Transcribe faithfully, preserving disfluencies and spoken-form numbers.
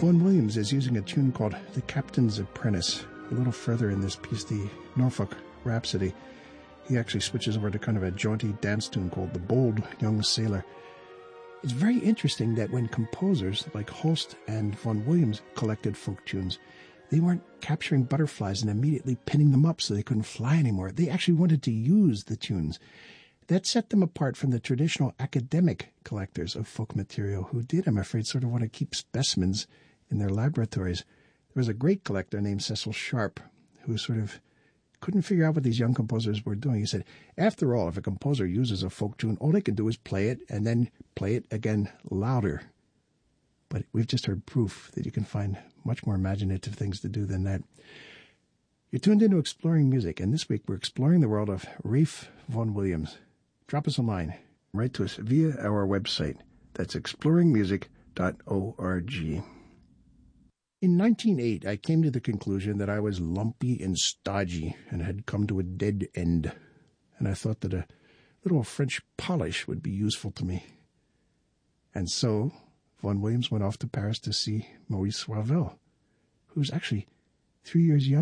Vaughan Williams is using a tune called The Captain's Apprentice. A little further in this piece, the Norfolk Rhapsody, he actually switches over to kind of a jaunty dance tune called The Bold Young Sailor. It's very interesting that when composers like Holst and Vaughan Williams collected folk tunes, they weren't capturing butterflies and immediately pinning them up so they couldn't fly anymore. They actually wanted to use the tunes. That set them apart from the traditional academic collectors of folk material who did, I'm afraid, sort of want to keep specimens in their laboratories. There was a great collector named Cecil Sharp who sort of couldn't figure out what these young composers were doing. He said, after all, if a composer uses a folk tune, all they can do is play it and then play it again louder. But we've just heard proof that you can find much more imaginative things to do than that. You're tuned into Exploring Music, and this week we're exploring the world of Ralph Vaughan Williams. Drop us a line. Write to us via our website. That's exploring music dot org. In nineteen oh eight, I came to the conclusion that I was lumpy and stodgy and had come to a dead end. And I thought that a little French polish would be useful to me. And so Vaughan Williams went off to Paris to see Maurice Ravel, who's actually three years younger